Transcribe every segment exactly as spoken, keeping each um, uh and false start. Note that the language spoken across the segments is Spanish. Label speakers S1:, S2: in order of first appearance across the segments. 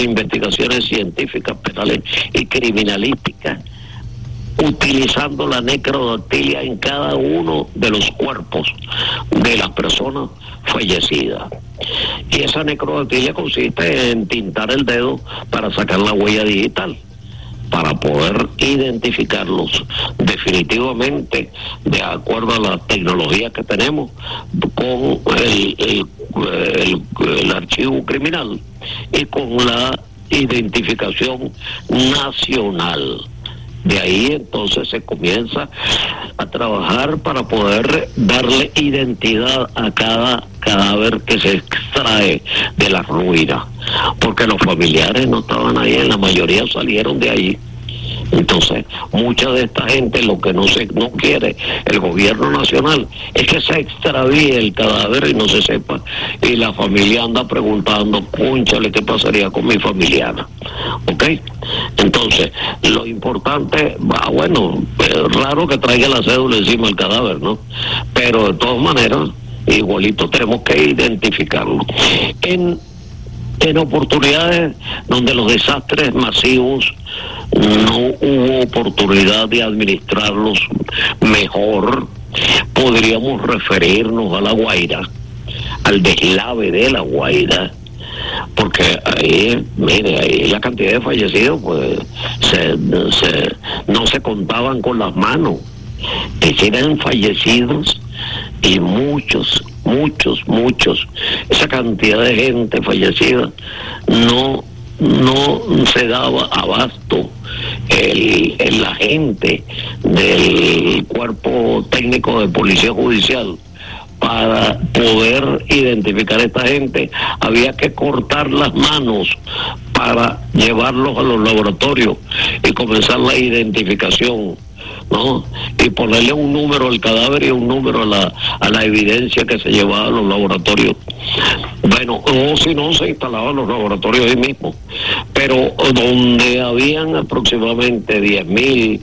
S1: investigaciones científicas, penales y criminalísticas, utilizando la necrodactilia en cada uno de los cuerpos de las personas fallecidas. Y esa necrodactilia consiste en tintar el dedo para sacar la huella digital, para poder identificarlos definitivamente de acuerdo a la tecnología que tenemos con el, el, el, el archivo criminal y con la identificación nacional. De ahí entonces se comienza a trabajar para poder darle identidad a cada cadáver que se extrae de la ruina, porque los familiares no estaban ahí, en la mayoría salieron de ahí. Entonces, mucha de esta gente lo que no se no quiere el gobierno nacional es que se extravíe el cadáver y no se sepa, y la familia anda preguntando, cónchale, ¿qué pasaría con mi familiar? ¿Ok? Entonces, lo importante, ah, bueno, es raro que traiga la cédula encima del cadáver, ¿no? Pero de todas maneras, igualito tenemos que identificarlo. En En oportunidades donde los desastres masivos no hubo oportunidad de administrarlos mejor, podríamos referirnos a La Guaira, al deslave de La Guaira, porque ahí, mire, ahí la cantidad de fallecidos, pues, se, se, no se contaban con las manos. Es decir, eran fallecidos y muchos, muchos, muchos. Esa cantidad de gente fallecida no, no se daba abasto el, el agente del cuerpo técnico de policía judicial para poder identificar a esta gente. Había que cortar las manos para llevarlos a los laboratorios y comenzar la identificación, ¿no? Y ponerle un número al cadáver y un número a la, a la evidencia que se llevaba a los laboratorios. Bueno, o si no, se instalaban los laboratorios ahí mismo. Pero donde habían aproximadamente diez mil,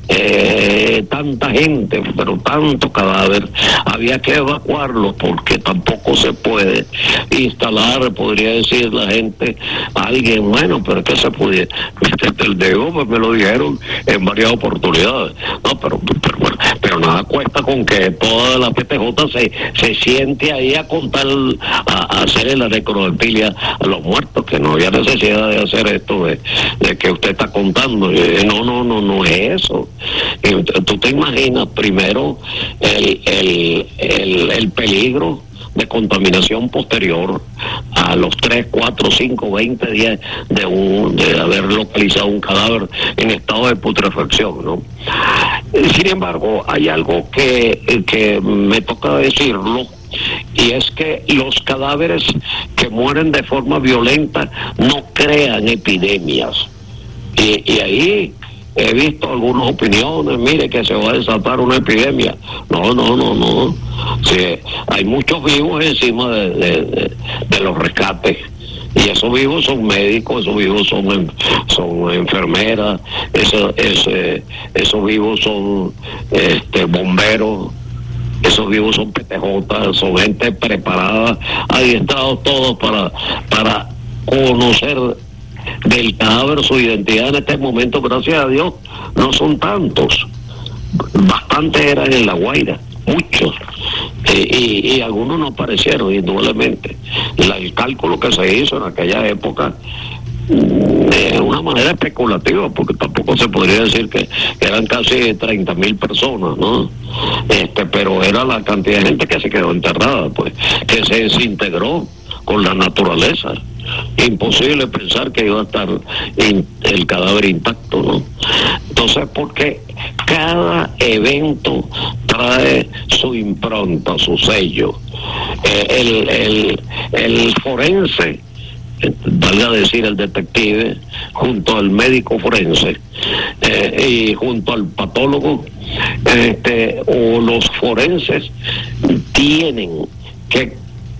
S1: eh, tanta gente, pero tanto cadáver, había que evacuarlos, porque tampoco se puede instalar, podría decir la gente, a alguien, bueno, pero es que se pudiera, el dedo, pues me lo dijeron en varias oportunidades. No, pero, pero, bueno, pero nada cuesta con que toda la P T J se, se siente ahí a contar, a, a hacer la necrophilia a los muertos, que no había necesidad de hacer esto de, de que usted está contando. No, no, no, no es eso. Tú te imaginas primero el, el, el, el peligro de contaminación posterior a los tres, cuatro, cinco, veinte días de un de haber localizado un cadáver en estado de putrefacción, ¿no? Sin embargo, hay algo que, que me toca decirlo, y es que los cadáveres que mueren de forma violenta no crean epidemias. Y, y ahí he visto algunas opiniones, mire que se va a desatar una epidemia. No, no, no, no. Sí, hay muchos vivos encima de, de, de, de los rescates. Y esos vivos son médicos, esos vivos son son enfermeras, esos, ese, esos vivos son este, bomberos, esos vivos son P T J, son gente preparada, adiestrados todos para, para conocer del cadáver su identidad. En este momento, gracias a Dios, no son tantos. Bastantes eran en La Guaira, muchos. Eh, y, y algunos no aparecieron, indudablemente. La, el cálculo que se hizo en aquella época, de una manera especulativa, porque tampoco se podría decir que, que eran casi treinta mil personas, ¿no? Este, pero era la cantidad de gente que se quedó enterrada, pues, que se desintegró con la naturaleza. Imposible pensar que iba a estar in, el cadáver intacto, ¿no? Entonces, porque cada evento trae su impronta, su sello. Eh, el, el, el forense, valga decir el detective, junto al médico forense eh, y junto al patólogo, este, o los forenses tienen que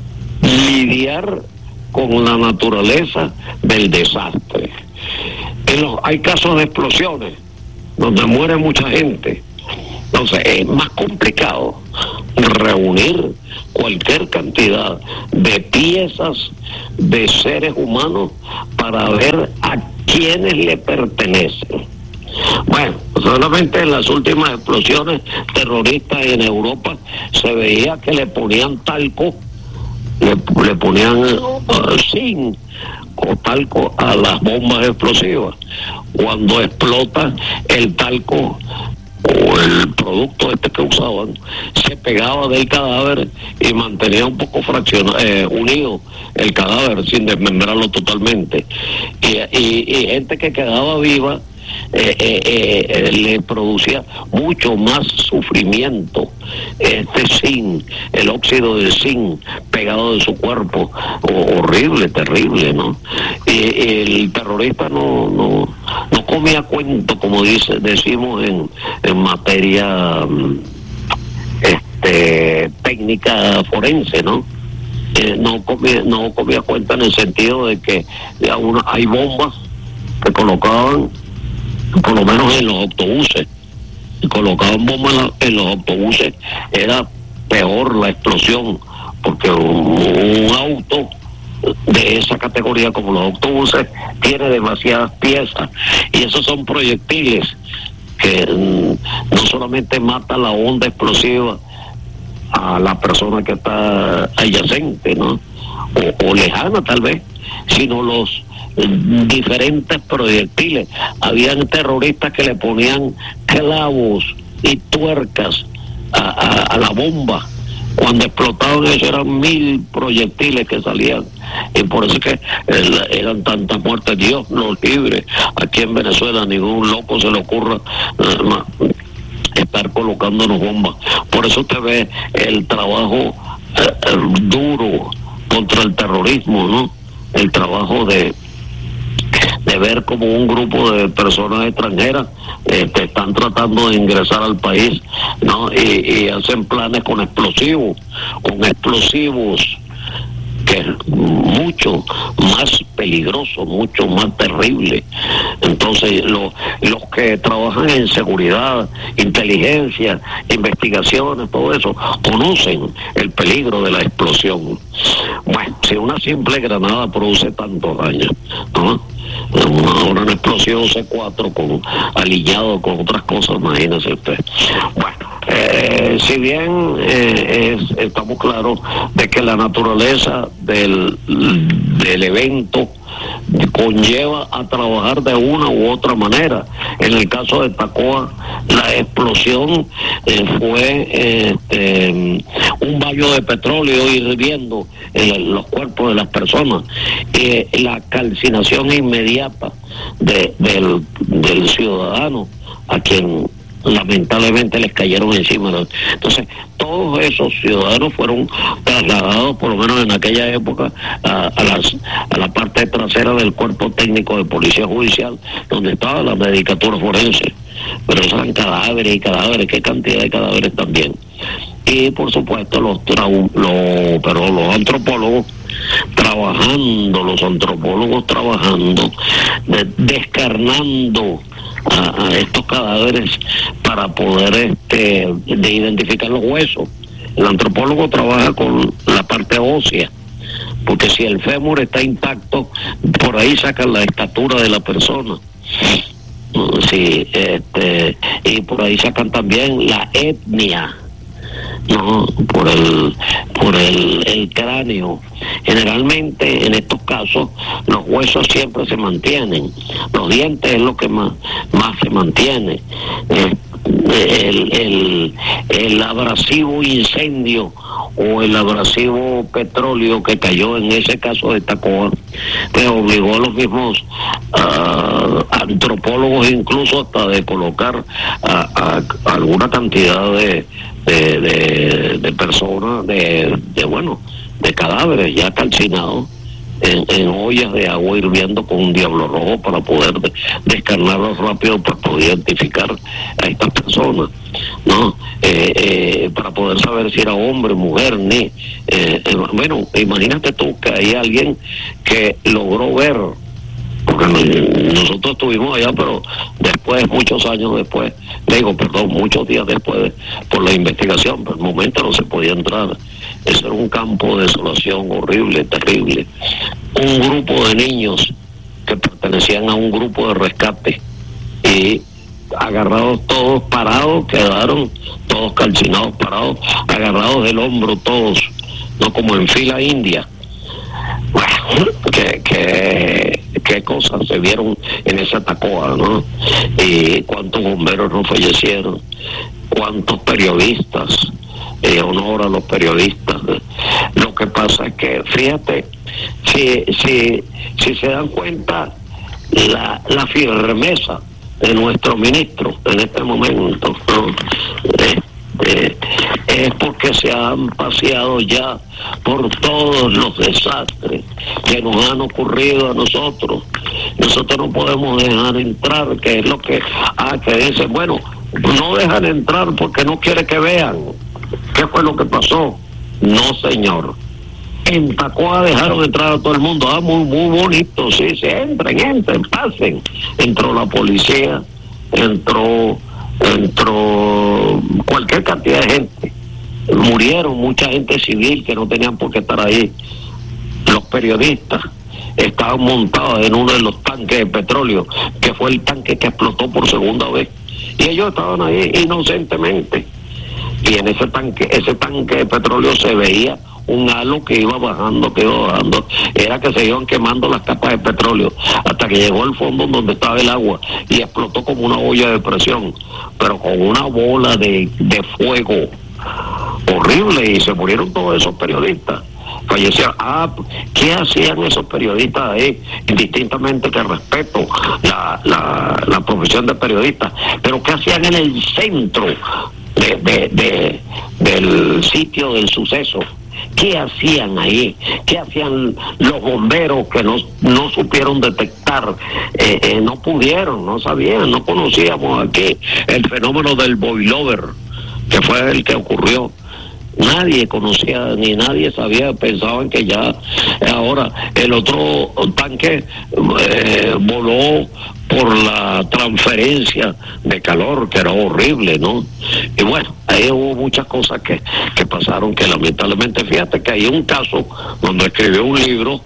S1: lidiar con la naturaleza del desastre. En los, hay casos de explosiones donde muere mucha gente. Entonces es más complicado reunir cualquier cantidad de piezas de seres humanos para ver a quiénes le pertenecen. Bueno, solamente en las últimas explosiones terroristas en Europa se veía que le ponían talco, le, le ponían uh, zinc o talco a las bombas explosivas. Cuando explota el talco o el producto este que usaban, se pegaba del cadáver y mantenía un poco fraccionado, eh, unido el cadáver sin desmembrarlo totalmente. Y, y, y gente que quedaba viva Eh, eh, eh, le producía mucho más sufrimiento este zinc, el óxido de zinc pegado de su cuerpo, o, horrible, terrible, ¿no? Y, y el terrorista no no no comía cuento, como dice decimos en, en materia este técnica forense, ¿no? Eh, no comía no comía cuenta en el sentido de que aún hay bombas que colocaban, por lo menos en los autobuses, colocaban bombas en, la, en los autobuses, era peor la explosión, porque un, un auto de esa categoría como los autobuses tiene demasiadas piezas, y esos son proyectiles que mm, no solamente mata la onda explosiva a la persona que está adyacente, ¿no? O, o lejana tal vez, sino los diferentes proyectiles. Habían terroristas que le ponían clavos y tuercas a, a, a la bomba. Cuando explotaban eso eran mil proyectiles que salían, y por eso es que eh, eran tantas muertes. Dios nos libre, aquí en Venezuela ningún loco se le ocurra eh, estar colocándonos bombas. Por eso usted ve el trabajo eh, duro contra el terrorismo, ¿no? El trabajo de de ver como un grupo de personas extranjeras eh, que están tratando de ingresar al país, ¿no? Y, y hacen planes con explosivos, con explosivos que es mucho más peligroso, mucho más terrible. Entonces lo, los que trabajan en seguridad, inteligencia, investigaciones, todo eso, conocen el peligro de la explosión. Bueno, si una simple granada produce tantos daños, ¿no? Ahora una explosión C cuatro con alineado con otras cosas, imagínese usted. Bueno, eh, si bien eh, es, estamos claros de que la naturaleza del, del evento conlleva a trabajar de una u otra manera. En el caso de Tacoa, la explosión eh, fue este, un baño de petróleo hirviendo en los cuerpos de las personas. Eh, la calcinación inmediata de, del, del ciudadano a quien lamentablemente les cayeron encima. Entonces, todos esos ciudadanos fueron trasladados, por lo menos en aquella época, a, a, las, a la parte trasera del cuerpo técnico de policía judicial, donde estaba la medicatura forense. Pero eran cadáveres y cadáveres, qué cantidad de cadáveres también. Y por supuesto los, trau, los, pero los antropólogos trabajando, los antropólogos trabajando, de, descarnando A, a estos cadáveres para poder este de identificar los huesos. El antropólogo trabaja con la parte ósea, porque si el fémur está intacto, por ahí sacan la estatura de la persona. Sí, este, y por ahí sacan también la etnia, no, por el por el, el cráneo. Generalmente en estos casos los huesos siempre se mantienen, los dientes es lo que más más se mantiene. Eh, el, el, el abrasivo incendio o el abrasivo petróleo que cayó en ese caso de Tacoa, pues obligó a los mismos uh, antropólogos incluso hasta de colocar a, a, a alguna cantidad de de, de, de personas, de, de bueno, de cadáveres ya calcinados en, en ollas de agua hirviendo con un diablo rojo para poder de, descarnarlos rápido para poder identificar a estas personas, ¿no? Eh, eh, para poder saber si era hombre, mujer, ni eh, eh, bueno, imagínate tú que hay alguien que logró ver, porque nosotros estuvimos allá, pero después, muchos años después, digo, perdón, muchos días después de, por la investigación, por el momento no se podía entrar, Eso era un campo de desolación horrible, terrible. Un grupo de niños que pertenecían a un grupo de rescate y agarrados todos parados, quedaron todos calcinados parados, agarrados del hombro todos, no como en fila india. Bueno, que, que, qué cosas se vieron en esa Tacoa, ¿no? Y cuántos bomberos no fallecieron, cuántos periodistas, eh, honor a los periodistas. Lo que pasa es que, fíjate, si, si, si se dan cuenta, la, la firmeza de nuestro ministro en este momento, ¿no? Eh, eh, es porque se han paseado ya por todos los desastres que nos han ocurrido a nosotros. Nosotros no podemos dejar entrar, que es lo que ah, que dicen, bueno, no dejan entrar porque no quiere que vean qué fue lo que pasó. No, señor. En Tacoa dejaron entrar a todo el mundo, ah, muy, muy bonito, sí, sí, entren, entren, pasen. Entró la policía, entró, entró cualquier cantidad de gente. Murieron mucha gente civil que no tenían por qué estar ahí. Los periodistas estaban montados en uno de los tanques de petróleo, que fue el tanque que explotó por segunda vez. Y ellos estaban ahí inocentemente. Y en ese tanque, ese tanque de petróleo se veía un halo que iba bajando, que iba bajando, era que se iban quemando las capas de petróleo, hasta que llegó al fondo donde estaba el agua, y explotó como una olla de presión, pero con una bola de, de fuego horrible, y se murieron todos esos periodistas. Fallecieron. Ah, ¿qué hacían esos periodistas ahí? Indistintamente que respeto la, la, la profesión de periodista, pero ¿qué hacían en el centro de, de, de, del sitio del suceso? ¿Qué hacían ahí? ¿Qué hacían los bomberos que no, no supieron detectar? Eh, eh, no pudieron, no sabían, no conocíamos aquí el fenómeno del boilover, que fue el que ocurrió. Nadie conocía, ni nadie sabía, pensaban que ya ahora el otro tanque eh, voló por la transferencia de calor, que era horrible, ¿no? Y bueno, ahí hubo muchas cosas que, que pasaron que lamentablemente, fíjate que hay un caso donde escribió un libro,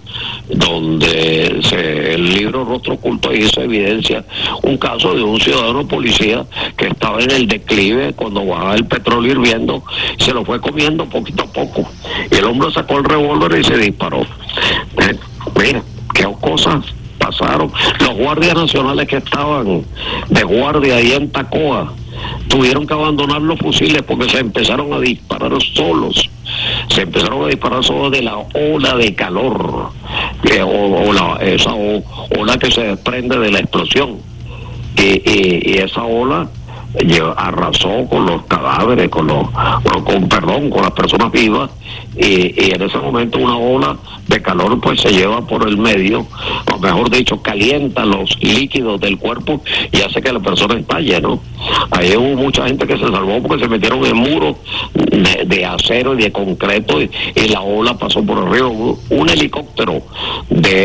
S1: donde se, el libro Rostro Oculto hizo evidencia un caso de un ciudadano policía que estaba en el declive cuando bajaba el petróleo hirviendo, se lo fue comiendo poquito a poco, y el hombre sacó el revólver y se disparó. Eh, mira, qué cosas pasaron. Los guardias nacionales que estaban de guardia ahí en Tacoa tuvieron que abandonar los fusiles porque se empezaron a disparar solos. Se empezaron a disparar solos de la ola de calor, que, o, o la, esa o, ola que se desprende de la explosión. Y, y, y esa ola arrasó con los cadáveres, con los, con perdón, con las personas vivas, y, y en ese momento una ola de calor pues se lleva por el medio, o mejor dicho, calienta los líquidos del cuerpo y hace que la persona estalle, ¿no? Ahí hubo mucha gente que se salvó porque se metieron en muros de, de acero y de concreto, y, y la ola pasó por arriba. Un helicóptero de,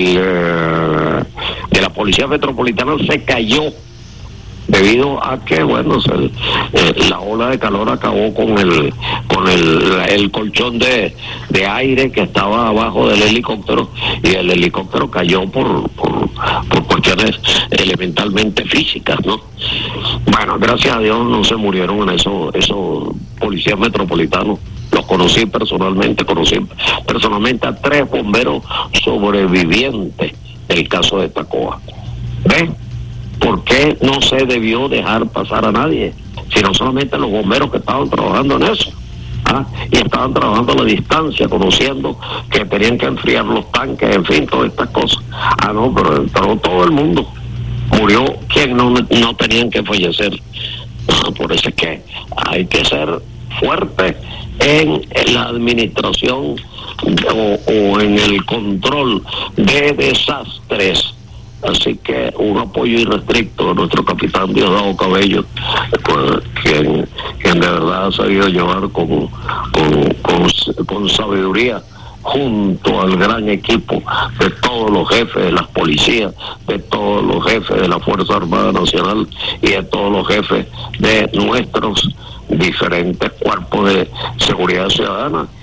S1: el, de la Policía Metropolitana se cayó debido a que, bueno, se, eh, la ola de calor acabó con el con el, el colchón de, de aire que estaba abajo del helicóptero, y el helicóptero cayó por, por, por cuestiones elementalmente físicas, ¿no? Bueno, gracias a Dios no se murieron en esos, esos policías metropolitanos. Los conocí personalmente, conocí personalmente a tres bomberos sobrevivientes del caso de Tacoa. ¿Ves? ¿Por qué no se debió dejar pasar a nadie? Sino solamente los bomberos que estaban trabajando en eso. ¿Ah? Y estaban trabajando a la distancia, conociendo que tenían que enfriar los tanques, en fin, todas estas cosas. Ah, no, pero, pero todo el mundo murió quien no, no tenían que fallecer. Ah, por eso es que hay que ser fuerte en, en la administración o, o en el control de desastres. Así que un apoyo irrestricto a nuestro capitán Diosdado Cabello, pues, quien, quien de verdad ha sabido llevar con, con, con, con sabiduría, junto al gran equipo de todos los jefes de las policías, de todos los jefes de la Fuerza Armada Nacional y de todos los jefes de nuestros diferentes cuerpos de seguridad ciudadana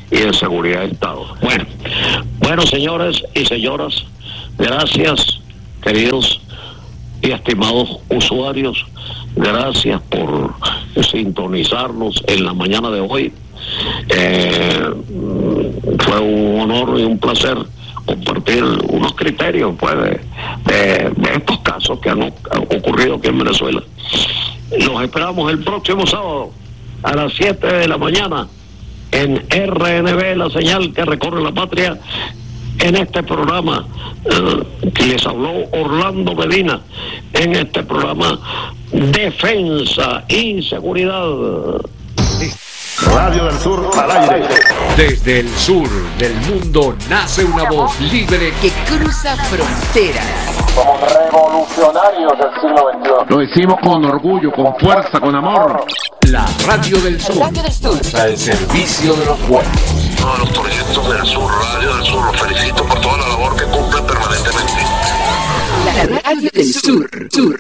S1: y de Seguridad del Estado. Bueno, bueno, señores y señoras, gracias, queridos y estimados usuarios, gracias por sintonizarnos en la mañana de hoy. Eh, fue un honor y un placer compartir unos criterios pues, de, de, de estos casos que han, han ocurrido aquí en Venezuela. Los esperamos el próximo sábado a las siete de la mañana en R N B, la señal que recorre la patria. En este programa eh, que les habló Orlando Medina, en este programa Defensa y Seguridad.
S2: Radio del Sur al aire.
S3: Desde el sur del mundo nace una voz libre
S4: que cruza fronteras.
S5: Somos revolucionarios del siglo veintiuno.
S2: Lo decimos con orgullo, con fuerza, con amor.
S3: La Radio del Sur.
S4: Radio del Sur.
S3: Al servicio de los pueblos.
S6: Todos los proyectos del Sur, Radio del Sur, los felicito por toda la labor que cumplen permanentemente.
S4: La Radio del Sur. Sur.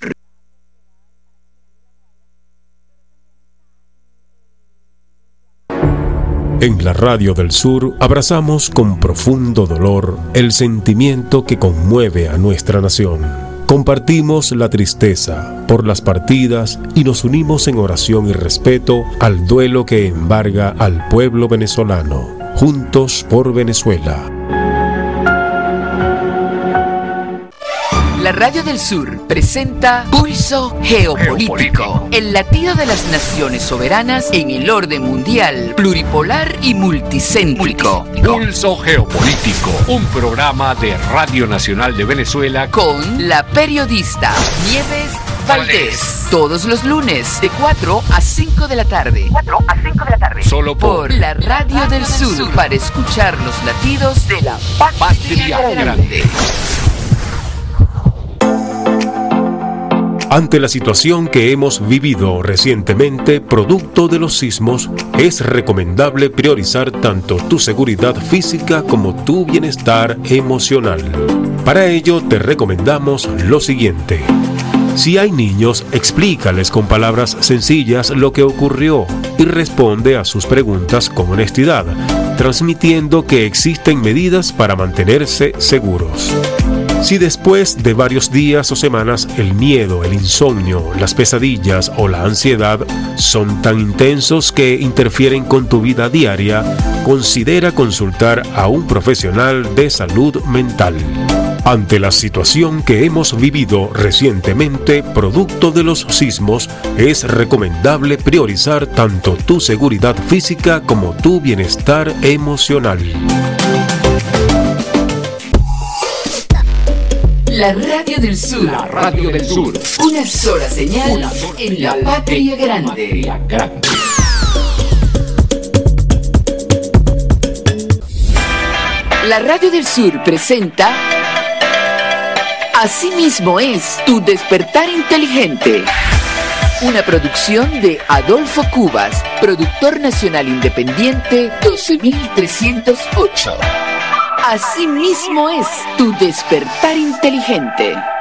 S7: En la Radio del Sur abrazamos con profundo dolor el sentimiento que conmueve a nuestra nación. Compartimos la tristeza por las partidas y nos unimos en oración y respeto al duelo que embarga al pueblo venezolano. Juntos por Venezuela.
S4: La Radio del Sur presenta Pulso Geopolítico, el latido de las naciones soberanas en el orden mundial, pluripolar y multicéntrico.
S3: Pulso Geopolítico, un programa de Radio Nacional de Venezuela
S4: con la periodista Nieves Valdés. Todos los lunes de cuatro a cinco de la tarde. cuatro a cinco de la tarde.
S3: Solo por,
S4: por la Radio, Radio del, del Sur, Sur, para escuchar los latidos de la patria, patria grande.
S7: Ante la situación que hemos vivido recientemente, producto de los sismos, es recomendable priorizar tanto tu seguridad física como tu bienestar emocional. Para ello, te recomendamos lo siguiente. Si hay niños, explícales con palabras sencillas lo que ocurrió y responde a sus preguntas con honestidad, transmitiendo que existen medidas para mantenerse seguros. Si después de varios días o semanas el miedo, el insomnio, las pesadillas o la ansiedad son tan intensos que interfieren con tu vida diaria, considera consultar a un profesional de salud mental. Ante la situación que hemos vivido recientemente, producto de los sismos, es recomendable priorizar tanto tu seguridad física como tu bienestar emocional.
S4: La Radio del Sur.
S3: La Radio del Sur.
S4: Una sola señal, Una sola en señal la patria grande.
S3: La grande.
S4: La Radio del Sur presenta Asimismo es tu despertar inteligente. Una producción de Adolfo Cubas, productor nacional independiente doce mil trescientos ocho. Asimismo es tu despertar inteligente.